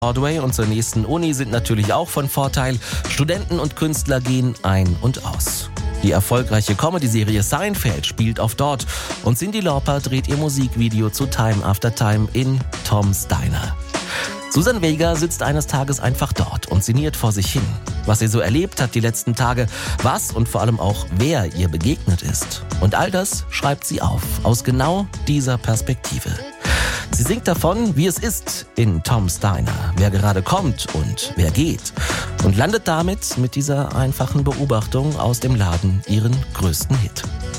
Broadway und zur nächsten Uni sind natürlich auch von Vorteil. Studenten und Künstler gehen ein und aus. Die erfolgreiche Comedy-Serie Seinfeld spielt oft dort und Cyndi Lauper dreht ihr Musikvideo zu Time After Time in Tom's Diner. Susan Vega sitzt eines Tages einfach dort und sinniert vor sich hin. Was sie so erlebt hat die letzten Tage, was und vor allem auch wer ihr begegnet ist. Und all das schreibt sie auf, aus genau dieser Perspektive. Sie singt davon, wie es ist in Tom's Diner, wer gerade kommt und wer geht. Und landet damit mit dieser einfachen Beobachtung aus dem Laden ihren größten Hit.